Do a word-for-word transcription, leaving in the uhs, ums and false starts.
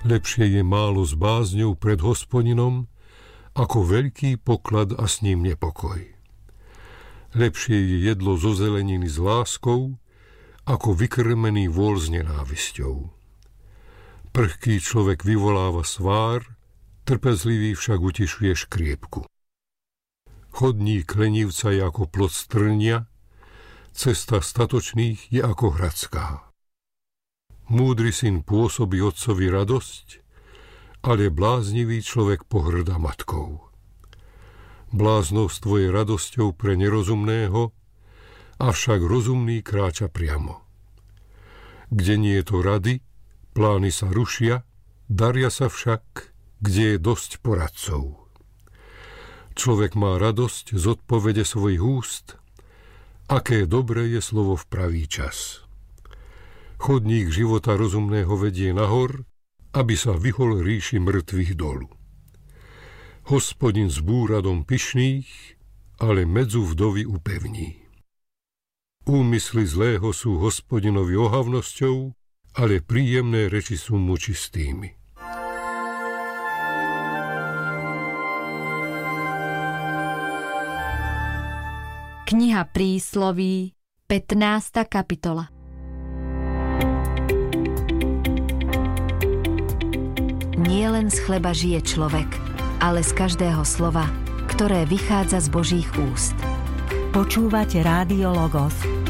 Lepšie je málo s bázňou pred Hospodinom, ako veľký poklad a s ním nepokoj. Lepšie je jedlo zo zeleniny s láskou, ako vykrmený vôl s nenávisťou. Prchký človek vyvoláva svár, trpezlivý však utišuje škriepku. Chodník lenivca je ako plod strnia, cesta statočných je ako hradská. Múdry syn pôsobí otcovi radosť, ale bláznivý človek pohŕda matkou. Bláznostvo je radosťou pre nerozumného, avšak rozumný kráča priamo. Kde nie je to rady, plány sa rušia, daria sa však, kde je dosť poradcov. Človek má radosť z odpovede svojich úst, aké dobré je slovo v pravý čas. Chodník života rozumného vedie nahor, aby sa vyhol ríši mŕtvych dolu. Hospodin zbúra dom pyšných, ale medzu vdovy upevní. Úmysly zlého sú Hospodinovi ohavnosťou, ale príjemné reči sú mu čistými. Kniha Prísloví, pätnásta kapitola. Nie len z chleba žije človek, ale z každého slova, ktoré vychádza z Božích úst. Počúvate Rádio Logos,